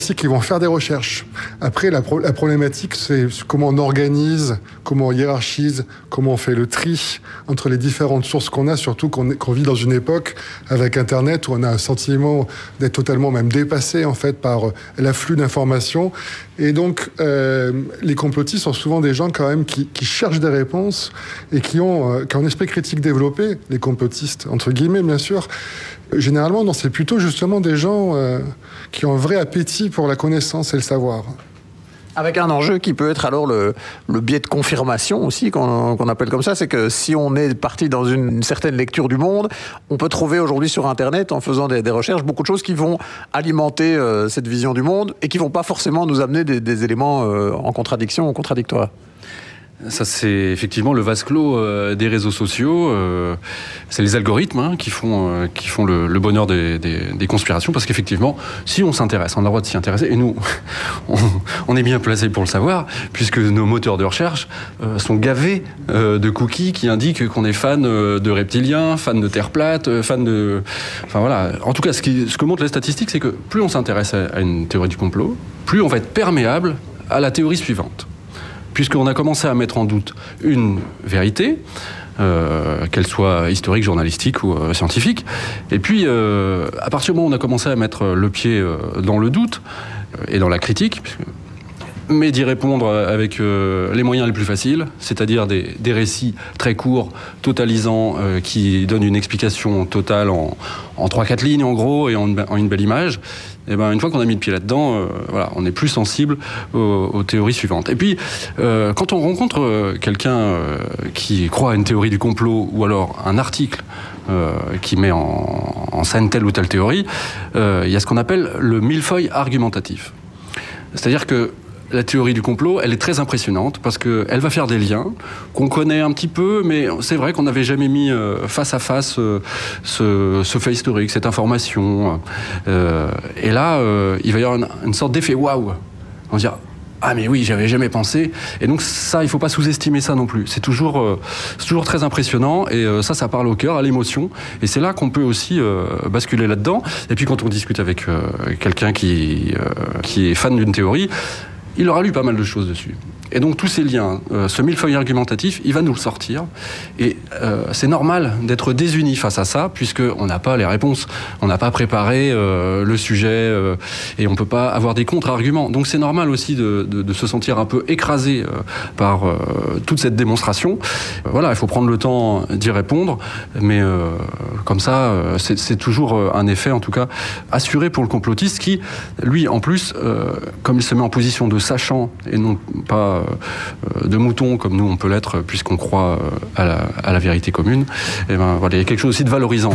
qui vont faire des recherches. Après, la problématique, c'est comment on organise, comment on hiérarchise, comment on fait le tri entre les différentes sources qu'on a, surtout qu'on vit dans une époque avec Internet où on a un sentiment d'être totalement même dépassé en fait par l'afflux d'informations. Et donc, les complotistes sont souvent des gens quand même qui cherchent des réponses et qui ont un esprit critique développé, les complotistes, entre guillemets bien sûr. Généralement, non, c'est plutôt justement des gens qui ont un vrai appétit pour la connaissance et le savoir. Avec un enjeu qui peut être alors le biais de confirmation aussi, qu'on appelle comme ça, c'est que si on est parti dans une certaine lecture du monde, on peut trouver aujourd'hui sur Internet, en faisant des recherches, beaucoup de choses qui vont alimenter cette vision du monde et qui ne vont pas forcément nous amener des éléments en contradiction ou contradictoires. Ça, c'est effectivement le vase clos des réseaux sociaux. C'est les algorithmes qui font le bonheur des conspirations, parce qu'effectivement, si on s'intéresse, on a le droit de s'y intéresser, et nous, on est bien placé pour le savoir, puisque nos moteurs de recherche sont gavés de cookies qui indiquent qu'on est fan de reptiliens, fan de Terre plate, fan de... Enfin voilà. En tout cas, ce que montrent les statistiques, c'est que plus on s'intéresse à une théorie du complot, plus on va être perméable à la théorie suivante. Puisqu'on a commencé à mettre en doute une vérité, qu'elle soit historique, journalistique ou scientifique. Et puis, à partir du moment où on a commencé à mettre le pied dans le doute et dans la critique, mais d'y répondre avec les moyens les plus faciles, c'est-à-dire des récits très courts, totalisants, qui donnent une explication totale en 3-4 lignes en gros, et en une belle image. Et ben, une fois qu'on a mis le pied là-dedans, voilà, on est plus sensible aux théories suivantes. Et puis, quand on rencontre quelqu'un qui croit à une théorie du complot, ou alors un article qui met en scène telle ou telle théorie, il y a ce qu'on appelle le millefeuille argumentatif. C'est-à-dire que la théorie du complot, elle est très impressionnante parce qu'elle va faire des liens qu'on connaît un petit peu, mais c'est vrai qu'on n'avait jamais mis face à face ce fait historique, cette information. Et là, il va y avoir une sorte d'effet waouh. On va dire, ah mais oui, j'avais jamais pensé. Et donc ça, il faut pas sous-estimer ça non plus. C'est toujours très impressionnant, et ça parle au cœur, à l'émotion. Et c'est là qu'on peut aussi basculer là-dedans. Et puis quand on discute avec quelqu'un qui est fan d'une théorie, il aura lu pas mal de choses dessus. Et donc tous ces liens, ce millefeuille argumentatif, il va nous le sortir. Et c'est normal d'être désunis face à ça, puisqu'on n'a pas les réponses. On n'a pas préparé le sujet, et on ne peut pas avoir des contre-arguments. Donc c'est normal aussi de se sentir un peu écrasé par toute cette démonstration. Voilà, il faut prendre le temps d'y répondre, mais comme ça, c'est toujours un effet, en tout cas, assuré pour le complotiste qui, lui, en plus, comme il se met en position de sachant et non pas de mouton comme nous on peut l'être puisqu'on croit à la vérité commune, et ben voilà, il y a quelque chose aussi de valorisant.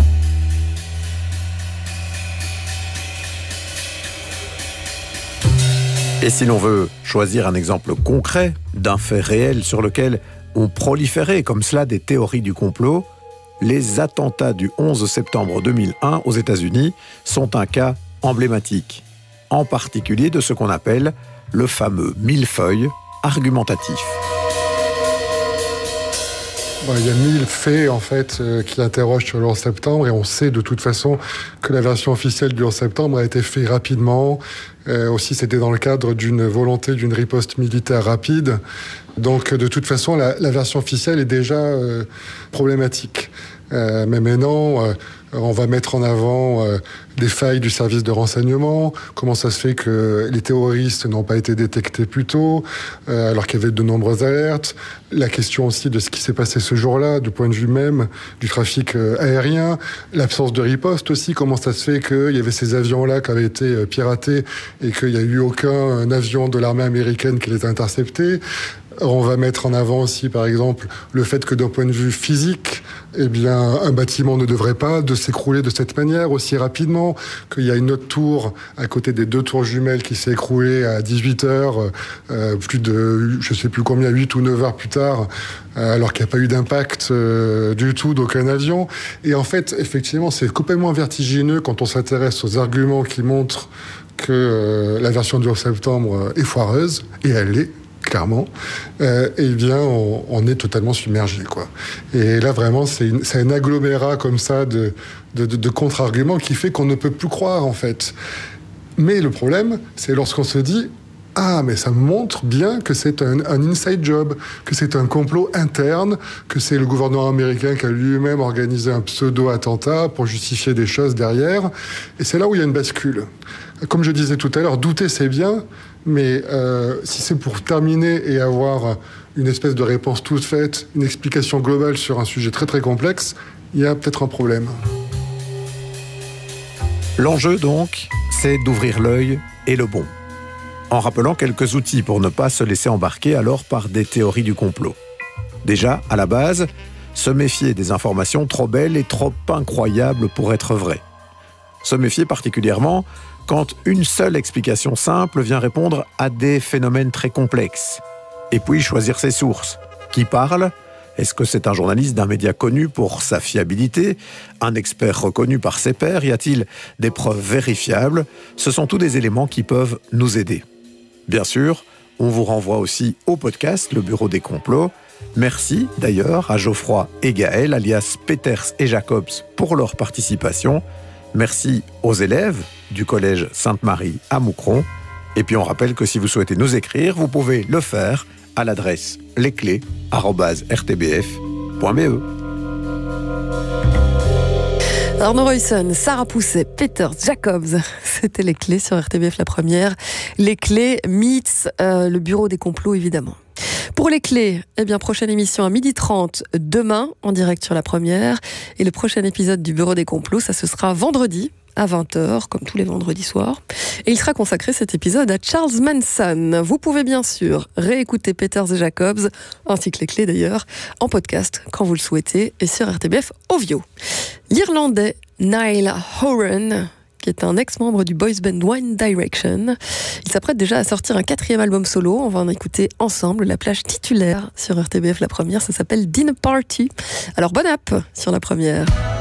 Et si l'on veut choisir un exemple concret d'un fait réel sur lequel ont proliféré comme cela des théories du complot, les attentats du 11 septembre 2001 aux États-Unis sont un cas emblématique, en particulier de ce qu'on appelle le fameux millefeuille argumentatif. Il y a 1000 faits en fait qui interrogent sur le 11 septembre, et on sait de toute façon que la version officielle du 11 septembre a été faite rapidement. Aussi, c'était dans le cadre d'une volonté d'une riposte militaire rapide. Donc, de toute façon, la version officielle est déjà problématique. Mais maintenant, on va mettre en avant des failles du service de renseignement, comment ça se fait que les terroristes n'ont pas été détectés plus tôt, alors qu'il y avait de nombreuses alertes. La question aussi de ce qui s'est passé ce jour-là, du point de vue même du trafic aérien, l'absence de riposte aussi, comment ça se fait qu'il y avait ces avions-là qui avaient été piratés et qu'il n'y a eu aucun avion de l'armée américaine qui les a interceptés. On va mettre en avant aussi, par exemple, le fait que d'un point de vue physique, eh bien, un bâtiment ne devrait pas s'écrouler de cette manière aussi rapidement, qu'il y a une autre tour à côté des 2 tours jumelles qui s'est écroulée à 18h, plus de, je sais plus combien, 8 ou 9 heures plus tard, alors qu'il n'y a pas eu d'impact du tout d'aucun avion. Et en fait, effectivement, c'est complètement vertigineux quand on s'intéresse aux arguments qui montrent que la version du 11 septembre est foireuse, et elle l'est. Clairement, eh bien, on est totalement submergé, quoi. Et là, vraiment, c'est un agglomérat comme ça de contre-arguments qui fait qu'on ne peut plus croire, en fait. Mais le problème, c'est lorsqu'on se dit « Ah, mais ça montre bien que c'est un inside job, que c'est un complot interne, que c'est le gouvernement américain qui a lui-même organisé un pseudo-attentat pour justifier des choses derrière. » Et c'est là où il y a une bascule. Comme je disais tout à l'heure, douter c'est bien, mais si c'est pour terminer et avoir une espèce de réponse toute faite, une explication globale sur un sujet très très complexe, il y a peut-être un problème. L'enjeu donc, c'est d'ouvrir l'œil et le bon, en rappelant quelques outils pour ne pas se laisser embarquer alors par des théories du complot. Déjà, à la base, se méfier des informations trop belles et trop incroyables pour être vraies. Se méfier particulièrement quand une seule explication simple vient répondre à des phénomènes très complexes. Et puis choisir ses sources. Qui parle ? Est-ce que c'est un journaliste d'un média connu pour sa fiabilité ? Un expert reconnu par ses pairs ? Y a-t-il des preuves vérifiables ? Ce sont tous des éléments qui peuvent nous aider. Bien sûr, on vous renvoie aussi au podcast Le Bureau des Complots. Merci d'ailleurs à Geoffroy et Gaël, alias Peters et Jacobs, pour leur participation. Merci aux élèves du collège Sainte-Marie à Moucron. Et puis on rappelle que si vous souhaitez nous écrire, vous pouvez le faire à l'adresse lesclés@rtbf.be. Arnaud Roysson, Sarah Pousset, Peters, Jacobs, c'était Les Clés sur RTBF La Première. Les Clés meets le Bureau des Complots, évidemment. Pour Les Clés, prochaine émission à 12h30 demain, en direct sur La Première. Et le prochain épisode du Bureau des Complots, ça ce sera vendredi à 20h, comme tous les vendredis soirs. Et il sera consacré, cet épisode, à Charles Manson. Vous pouvez bien sûr réécouter Peters et Jacobs, ainsi que Les Clés d'ailleurs, en podcast, quand vous le souhaitez, et sur RTBF Ovio. L'Irlandais Niall Horan, qui est un ex-membre du boys band One Direction. Il s'apprête déjà à sortir un 4e album solo. On va en écouter ensemble la plage titulaire sur RTBF La Première. Ça s'appelle Dinner Party. Alors bonne app sur La Première.